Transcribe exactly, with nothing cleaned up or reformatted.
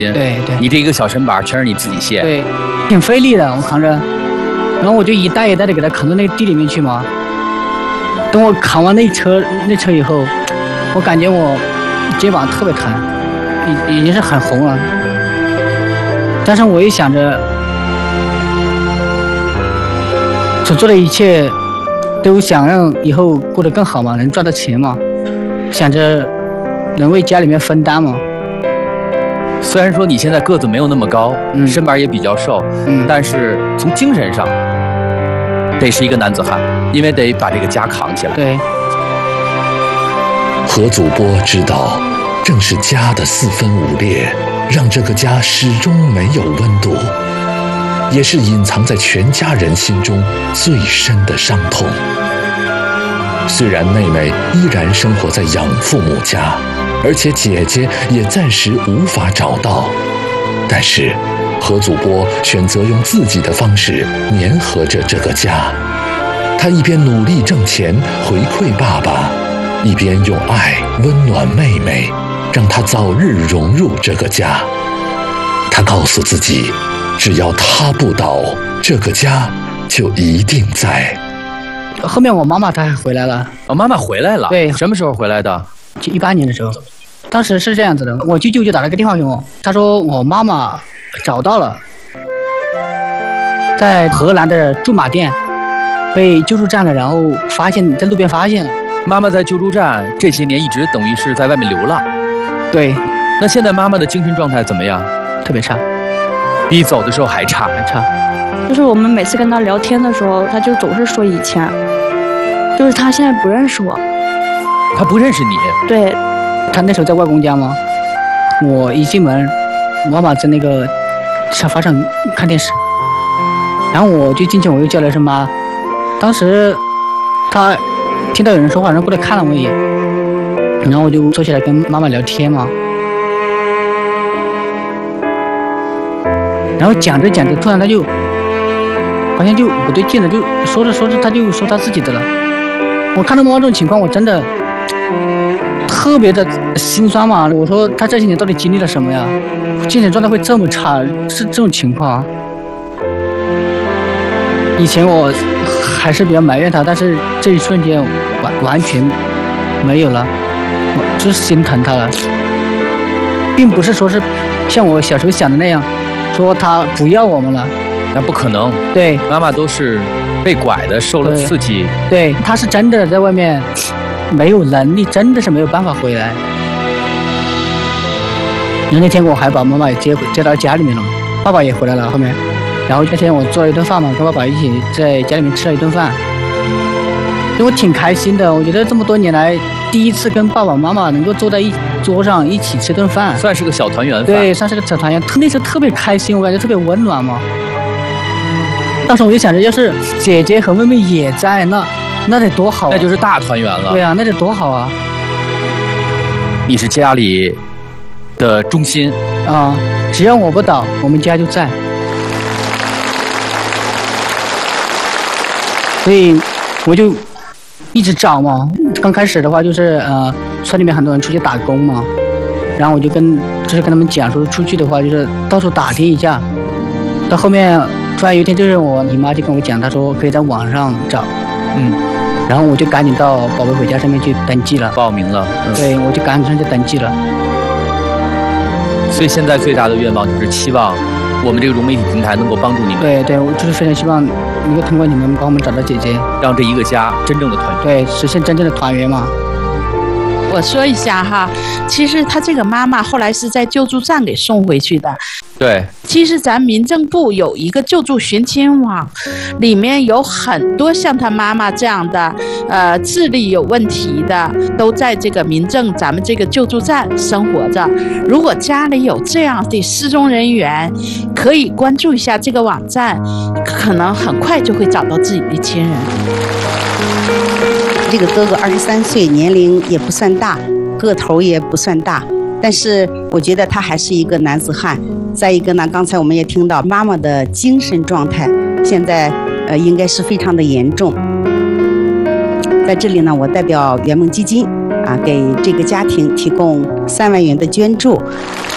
对对， 你这一个小身板全是你自己卸， 对，挺费力的，我扛着，然后我就一袋一袋的给它扛到那个地里面去嘛。等我扛完那车那车以后，我感觉我肩膀特别疼，已已经是很红了。但是我又想着，所做的一切都想让以后过得更好嘛，能赚到钱嘛，想着能为家里面分担嘛。 虽然说你现在个子没有那么高，嗯、身板也比较瘦，嗯，但是从精神上得是一个男子汉，因为得把这个家扛起来。 对。 何祖波知道，正是家的四分五裂，让这个家始终没有温度，也是隐藏在全家人心中最深的伤痛。虽然妹妹依然生活在养父母家，而且姐姐也暂时无法找到，但是何祖波选择用自己的方式粘合着这个家。他一边努力挣钱回馈爸爸，一边用爱温暖妹妹，让她早日融入这个家。他告诉自己，只要他不倒，这个家就一定在。 后面我妈妈她还回来了。 哦，妈妈回来了？ 对。 什么时候回来的？ 就一八年的时候。当时是这样子的，我舅舅就打了个电话给我，他说我妈妈找到了，在河南的驻马店被救助站了，然后发现在路边发现了。 妈妈在救助站这些年一直等于是在外面流浪。 对。 那现在妈妈的精神状态怎么样？ 特别差， 比走的时候还差， 还差。 就是我们每次跟他聊天的时候，他就总是说以前，就是他现在不认识我。 他不认识你？ 对。 他那时候在外公家嘛，我一进门，妈妈在那个沙发上看电视，然后我就进去，我又叫了一声妈。当时他听到有人说话，然后过来看了我一眼，然后我就坐下来跟妈妈聊天嘛。然后讲着讲着，突然他就好像就不对劲了，就说着说着他就说他自己的了。我看到妈妈这种情况，我真的特别的心酸嘛。我说他这些年到底经历了什么呀？精神状态会这么差，是这种情况。以前我还是比较埋怨他，但是这一瞬间完完全没有了，我就是心疼他了，并不是说是像我小时候想的那样，说他不要我们了。 那不可能。 对， 妈妈都是被拐的，受了刺激。 对，他是真的在外面没有能力，真的是没有办法回来。那天我还把妈妈也接接到家里面了，爸爸也回来了后面，然后那天我做了一顿饭嘛，跟爸爸一起在家里面吃了一顿饭，就我挺开心的。我觉得这么多年来第一次跟爸爸妈妈能够坐在一桌上一起吃顿饭， 算是个小团圆饭。 对，算是个小团圆。那时候特别开心，我感觉特别温暖嘛。当时我就想着，要是姐姐和妹妹也在，那那得多好啊， 那就是大团圆了。 对啊，那得多好啊！ 你是家里的中心啊，只要我不倒，我们家就在。所以我就一直找嘛。刚开始的话就是呃，村里面很多人出去打工嘛，然后我就跟就是跟他们讲说，出去的话就是到处打听一下。到后面突然有一天，就是我姨妈就跟我讲，她说可以在网上找，嗯，然后我就赶紧到宝贝回家上面去登记了， 报名了。 嗯、对，我就赶紧上去登记了。 所以现在最大的愿望就是期望我们这个融媒体平台能够帮助你们。 对对，我就是非常希望能够通过你们帮我们找到姐姐， 让这一个家真正的团圆。 对，实现真正的团圆嘛。 我说一下哈，其实他这个妈妈后来是在救助站给送回去的。 对， 其实咱民政部有一个救助寻亲网，里面有很多像他妈妈这样的，呃，智力有问题的，都在这个民政咱们这个救助站生活着。如果家里有这样的失踪人员，可以关注一下这个网站，可能很快就会找到自己的亲人。 这个哥哥二十三岁，年龄也不算大，个头也不算大，但是我觉得他还是一个男子汉。再一个呢，刚才我们也听到妈妈的精神状态现在呃应该是非常的严重。在这里呢，我代表圆梦基金啊，给这个家庭提供三万元的捐助。